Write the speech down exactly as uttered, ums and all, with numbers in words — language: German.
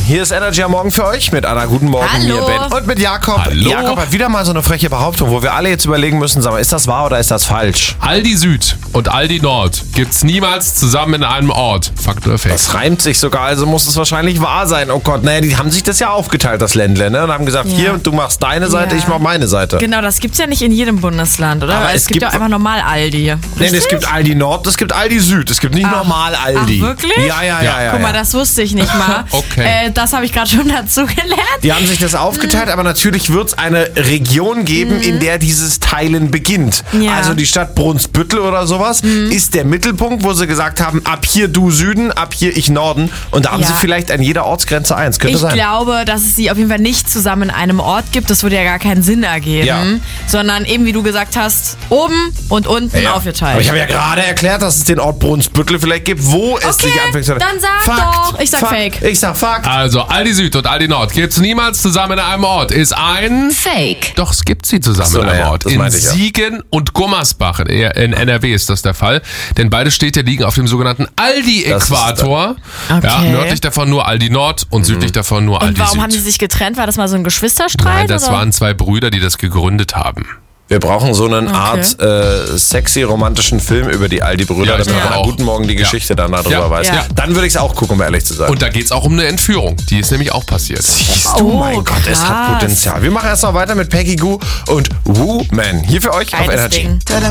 Hier ist Energy am Morgen für euch mit Anna. Guten Morgen, Hallo. mir Ben und mit Jakob. Hallo. Jakob hat wieder mal so eine freche Behauptung, wo wir alle jetzt überlegen müssen, sag mal, ist das wahr oder ist das falsch? Aldi Süd und Aldi Nord gibt's niemals zusammen in einem Ort. Fakt oder Fake? Das reimt sich sogar, also muss es wahrscheinlich wahr sein. Oh Gott, naja, die haben sich das ja aufgeteilt, das Ländle, ne? Und haben gesagt, Ja. hier, du machst deine Seite, Ja. ich mach meine Seite. Genau, das gibt's ja nicht in jedem Bundesland, oder? Aber Weil es es gibt ja gibt- auch einfach normal Aldi. Nee, Richtig? es gibt Aldi Nord, es gibt Aldi Süd, es gibt nicht Ach. normal Aldi. Ach, wirklich? Ja, ja, ja, ja. Guck mal, ja. das wusste ich nicht mal. Okay. Äh, das habe ich gerade schon dazu gelernt. Die haben sich das aufgeteilt, aber natürlich wird es eine Region geben, in der dieses Teilen beginnt. Ja. Also die Stadt Brunsbüttel oder sowas ist der Mittelpunkt, wo sie gesagt haben, ab hier du Süden, ab hier ich Norden. Und da haben Ja. sie vielleicht an jeder Ortsgrenze eins. Könnte Ich sein. glaube, dass es sie auf jeden Fall nicht zusammen in einem Ort gibt. Das würde ja gar keinen Sinn ergeben. Ja. Sondern eben, wie du gesagt hast, oben und unten Ja. aufgeteilt. Aber ich habe ja gerade erklärt, dass es den Ort Brunsbüttel vielleicht gibt, wo es Okay, sich anfängt zu... dann sag Fakt, doch. Ich sag Fakt, Fake. Ich sag Fakt. Also Aldi Süd und Aldi Nord gibt's niemals zusammen in einem Ort. Ist ein... Fake. Doch, es gibt sie zusammen Ach so, in einem naja, Ort. das In meinte ich ja. Siegen und Gummersbach in, in N R W ist das der Fall. Denn beide Städte liegen auf dem sogenannten Aldi-Äquator. Okay. Ja, nördlich davon nur Aldi Nord und südlich davon nur und Aldi warum Süd. haben die sich getrennt? War das mal so ein Geschwisterstreit? Nein, das oder? waren zwei Brüder, die das gegründet haben. Wir brauchen so eine Okay. Art äh, sexy romantischen Film über die Aldi-Brüder, Ja, ich damit glaube man auch. Guten Morgen die Ja. Geschichte dann darüber Ja. weiß. Ja. Dann würde ich es auch gucken, um ehrlich zu sein. Und da geht's auch um eine Entführung. Die ist nämlich auch passiert. Siehst du, Oh, mein Gott, es hat krass. Potenzial. Wir machen erstmal weiter mit Peggy Goo und Woo Man. Hier für euch auf Geiles Energy. Ding.